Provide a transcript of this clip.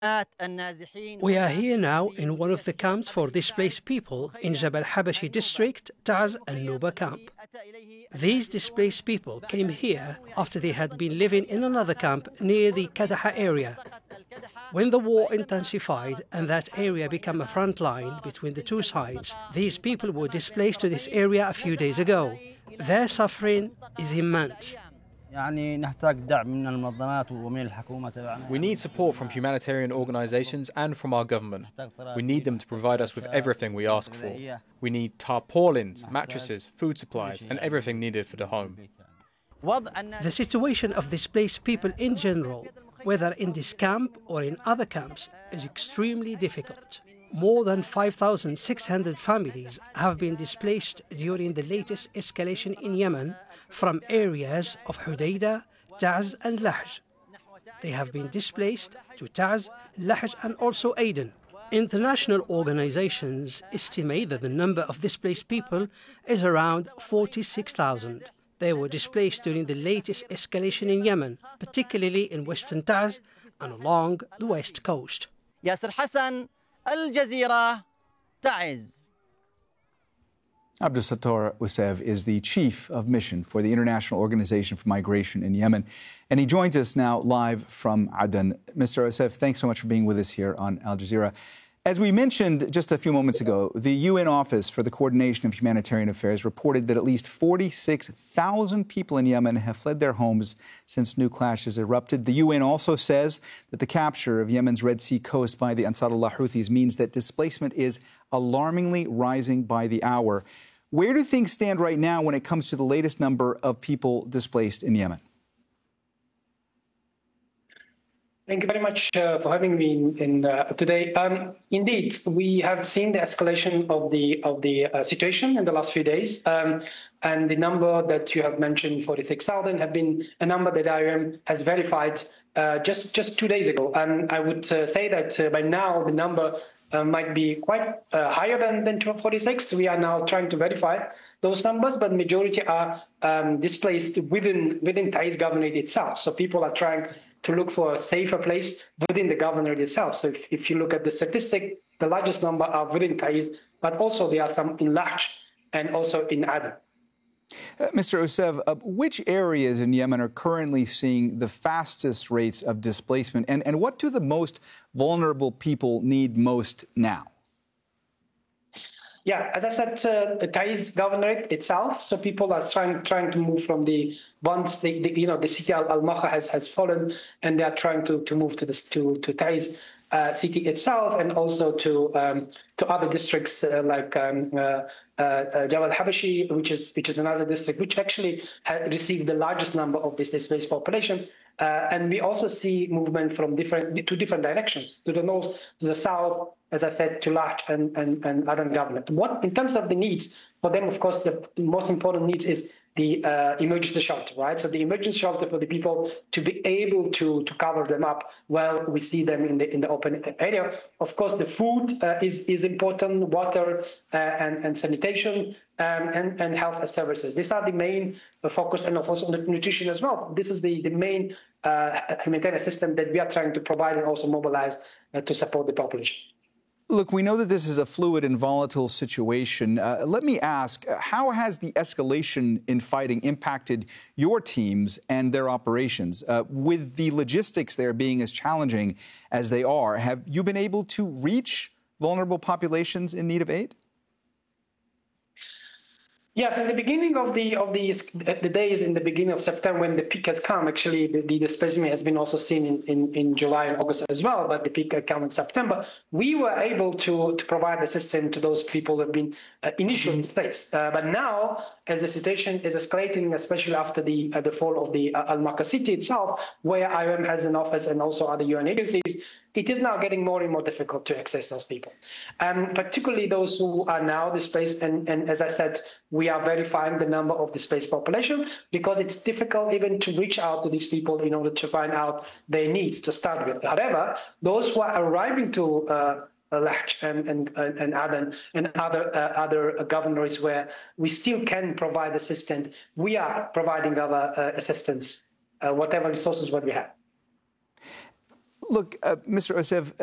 We are here now in one of the camps for displaced people in Jabal Habashi district, Taz and Nuba camp. These displaced people came here after they had been living in another camp near the Kadaha area. When the war intensified and that area became a front line between the two sides, these people were displaced to this area a few days ago. Their suffering is immense. We need support from humanitarian organizations and from our government. We need them to provide us with everything we ask for. We need tarpaulins, mattresses, food supplies, and everything needed for the home. The situation of displaced people in general, whether in this camp or in other camps, is extremely difficult. More than 5,600 families have been displaced during the latest escalation in Yemen from areas of Hudaydah, Taz and Lahj. They have been displaced to Taz, Lahj and also Aden. International organizations estimate that the number of displaced people is around 46,000. They were displaced during the latest escalation in Yemen, particularly in western Taz and along the west coast. Yasser Hassan, Al Jazeera, Taiz. Abdul Sattar Usev is the chief of mission for the International Organization for Migration in Yemen, and he joins us now live from Aden. Mr. Usev, thanks so much for being with us here on Al Jazeera. As we mentioned just a few moments ago, the UN Office for the Coordination of Humanitarian Affairs reported that at least 46,000 people in Yemen have fled their homes since new clashes erupted. The UN also says that the capture of Yemen's Red Sea coast by the Ansarullah Houthis means that displacement is alarmingly rising by the hour. Where do things stand right now when it comes to the latest number of people displaced in Yemen? Thank you very much for having me in today. Indeed, we have seen the escalation of the situation in the last few days, and the number that you have mentioned, 46,000, have been a number that IOM has verified just 2 days ago. And I would say that by now the number might be quite higher than 46. We are now trying to verify those numbers, but majority are displaced within Taiz Governorate itself. So people are trying to look for a safer place within the governorate itself. So if you look at the statistic, the largest number are within Taiz, but also there are some in Lahj and also in Aden. Mr. Usev, which areas in Yemen are currently seeing the fastest rates of displacement, and what do the most vulnerable people need most now? Yeah, as I said, the Taiz Governorate itself. So people are trying to move from the once the city Al-Makha has fallen, and they are trying to move to Taiz city itself, and also to other districts like Jabal Habashi, which is another district which actually had received the largest number of this displaced population. And we also see movement from two different directions, to the north, to the south, as I said, to Lahj and Aden government. What in terms of the needs for them, of course, the most important needs is the emergency shelter, right? So the emergency shelter for the people to be able to cover them up while we see them in the open area. Of course, the food is important, water and sanitation and health services. These are the main focus, and of course on the nutrition as well. This is the main humanitarian assistance that we are trying to provide and also mobilize to support the population. Look, we know that this is a fluid and volatile situation. Let me ask, how has the escalation in fighting impacted your teams and their operations? With the logistics there being as challenging as they are, have you been able to reach vulnerable populations in need of aid? Yes, in the beginning of the days in the beginning of September, when the peak has come, actually the displacement has been also seen in July and August as well, but the peak had come in September. We were able to provide assistance to those people who have been initially displaced. But now, as the situation is escalating, especially after the fall of the Al-Makka city itself, where IOM has an office and also other UN agencies, it is now getting more and more difficult to access those people, particularly those who are now displaced. And as I said, we are verifying the number of displaced population because it's difficult even to reach out to these people in order to find out their needs to start with. However, those who are arriving to Lahj and Aden and other governorates where we still can provide assistance, we are providing our assistance, whatever resources what we have. look, Mr. Osef,